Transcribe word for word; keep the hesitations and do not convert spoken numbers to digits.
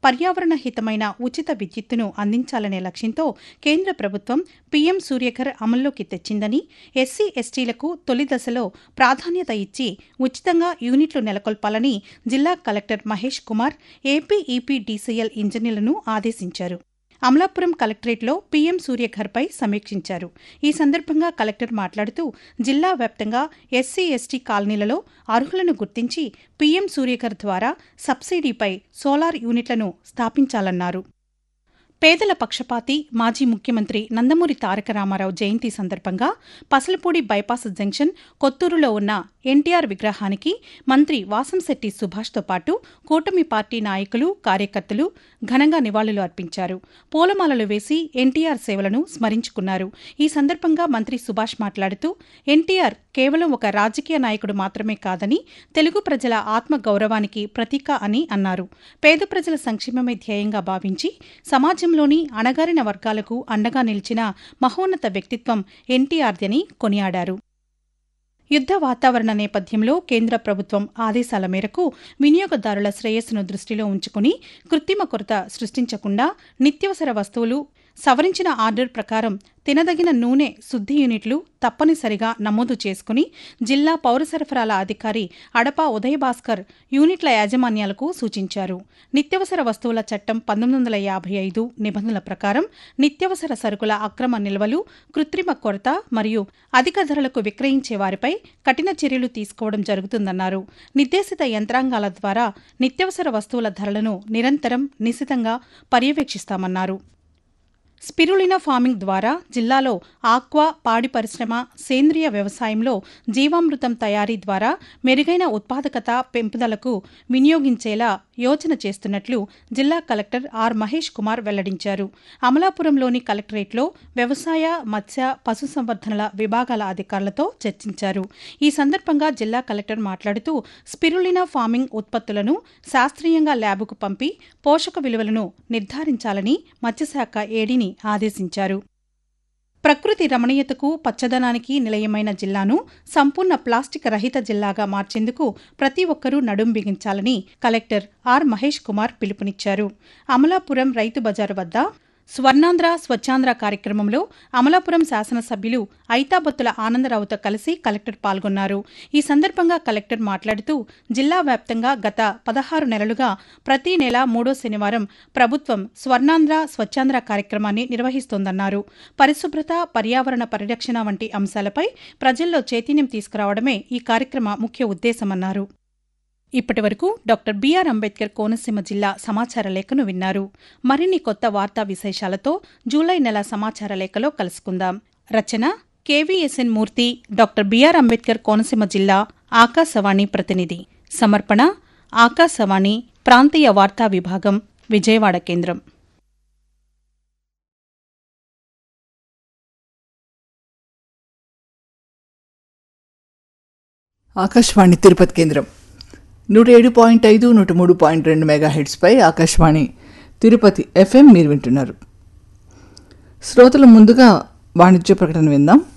పర్యావరణ హితమైన ఉచిత విద్యుత్తును అందించాలనే లక్ష్యంతో కేంద్ర ప్రభుత్వం పీఎం సూర్యఘర్ అమల్లోకి తెచ్చిందని, ఎస్సీ ఎస్టీలకు తొలి దశలో ప్రాధాన్యత ఇచ్చి ఉచితంగా యూనిట్లు నెలకొల్పాలని జిల్లా collector Mahesh Kumar AP EPDCL ఇంజనీర్లను ఆదేశించారు. అమలాపురం కలెక్టరేట్లో పీఎం సూర్యఘర్పై సమీక్షించారు. ఈ సందర్భంగా కలెక్టర్ మాట్లాడుతూ జిల్లా వ్యాప్తంగా ఎస్సీ ఎస్టీ కాలనీలలో అర్హులను గుర్తించి పీఎం సూర్యఘర్ ద్వారా సబ్సిడీపై సోలార్ యూనిట్లను స్థాపించాలన్నారు. పేదల పక్షపాతి మాజీ ముఖ్యమంత్రి నందమూరి తారక రామారావు జయంతి సందర్భంగా పసలపూడి బైపాస్ జంక్షన్ కొత్తూరులో ఉన్న ఎన్టీఆర్ విగ్రహానికి మంత్రి వాసంశెట్టి సుభాష్తో పాటు కూటమి పార్టీ నాయకులు, కార్యకర్తలు ఘనంగా నివాళులు అర్పించారు. పూలమాలలు వేసి ఎన్టీఆర్ సేవలను స్మరించుకున్నారు. ఈ సందర్భంగా మంత్రి సుభాష్ మాట్లాడుతూ ఎన్టీఆర్ కేవలం ఒక రాజకీయ నాయకుడు మాత్రమే కాదని, తెలుగు ప్రజల ఆత్మ గౌరవానికి ప్రతీక అని అన్నారు. పేద ప్రజల సంక్షేమమే ధ్యేయంగా భావించి సమాజంలోని అణగారిన వర్గాలకు అండగా నిలిచిన మహోన్నత వ్యక్తిత్వం ఎన్టీఆర్దని కొనియాడారు. యుద్ధ వాతావరణ నేపథ్యంలో కేంద్ర ప్రభుత్వం ఆదేశాల మేరకు వినియోగదారుల శ్రేయస్సును దృష్టిలో ఉంచుకుని కృత్రిమ కొరత సృష్టించకుండా నిత్యవసర వస్తువులు సవరించిన ఆర్డర్ ప్రకారం తినదగిన నూనె శుద్ధి యూనిట్లు తప్పనిసరిగా నమోదు చేసుకుని జిల్లా పౌర సరఫరాల అధికారి అడపా ఉదయభాస్కర్ యూనిట్ల యాజమాన్యాలకు సూచించారు. నిత్యవసర వస్తువుల చట్టం పంతొమ్మిది వందల యాభై ఐదు నిబంధనల ప్రకారం నిత్యవసర సరుకుల అక్రమ నిల్వలు, కృత్రిమ కొరత మరియు అధిక ధరలకు విక్రయించే వారిపై కఠిన చర్యలు తీసుకోవడం జరుగుతుందన్నారు. నిర్దేశిత యంత్రాంగాల ద్వారా నిత్యవసర వస్తువుల ధరలను నిరంతరం నిశితంగా పర్యవేక్షిస్తామన్నారు. స్పిరులినా ఫార్మింగ్ ద్వారా జిల్లాలో ఆక్వా, పాడి పరిశ్రమ, సేంద్రియ వ్యవసాయంలో జీవామృతం తయారీ ద్వారా మెరుగైన ఉత్పాదకత పెంపుదలకు వినియోగించేలా యోచన చేస్తున్నట్లు జిల్లా కలెక్టర్ ఆర్ మహేష్ కుమార్ వెల్లడించారు. అమలాపురంలోని కలెక్టరేట్లో వ్యవసాయ, మత్స్య, పశుసంవర్ధనల విభాగాల అధికారులతో చర్చించారు. ఈ సందర్భంగా జిల్లా కలెక్టర్ మాట్లాడుతూ స్పిరులినా ఫార్మింగ్ ఉత్పత్తులను శాస్త్రీయంగా ల్యాబుకు పంపి పోషక విలువలను నిర్ధారించాలని మత్స్యశాఖ ఏడీని ఆదేశించారు. ప్రకృతి రమణీయతకు, పచ్చదనానికి నిలయమైన జిల్లాను సంపూర్ణ ప్లాస్టిక్ రహిత జిల్లాగా మార్చేందుకు ప్రతి ఒక్కరూ నడుం బిగించాలని కలెక్టర్ ఆర్ మహేష్ కుమార్ పిలుపునిచ్చారు. అమలాపురం రైతు బజారు వద్ద స్వర్ణాంధ్ర స్వచ్ఛాంధ్ర కార్యక్రమంలో అమలాపురం శాసనసభ్యులు ఐతాబత్తుల ఆనందరావుతో కలిసి కలెక్టర్ పాల్గొన్నారు. ఈ సందర్భంగా కలెక్టర్ మాట్లాడుతూ జిల్లా వ్యాప్తంగా గత పదహారు నెలలుగా ప్రతి నెల మూడో శనివారం ప్రభుత్వం స్వర్ణాంధ్ర స్వచ్ఛాంధ్ర కార్యక్రమాన్ని నిర్వహిస్తోందన్నారు. పరిశుభ్రత, పర్యావరణ పరిరక్షణ వంటి అంశాలపై ప్రజల్లో చైతన్యం తీసుకురావడమే ఈ కార్యక్రమ ముఖ్య ఉద్దేశమన్నారు. ఇప్పటి వరకు డాక్టర్ బిఆర్ అంబేద్కర్ కోనసీమ జిల్లా సమాచార లేఖను విన్నారు. మరిన్ని కొత్త వార్తా విశేషాలతో జూలై నెల సమాచార లేఖలో కలుసుకుందాం. రచన కేవీఎస్ఎన్ మూర్తి, డాక్టర్ బిఆర్ అంబేద్కర్ కోనసీమ జిల్లా ఆకాశవాణి ప్రతినిధి. సమర్పణ ఆకాశవాణి ప్రాంతీయ వార్తా విభాగం, విజయవాడ కేంద్రం. ఆకాశవాణి తిరుపతి కేంద్రం నూట ఏడు పాయింట్ ఐదు నూట మూడు పాయింట్ రెండు మెగా హెడ్స్పై ఆకాశవాణి తిరుపతి ఎఫ్ఎం మీరు వింటున్నారు. శ్రోతలు ముందుగా వాణిజ్య ప్రకటన విందాం.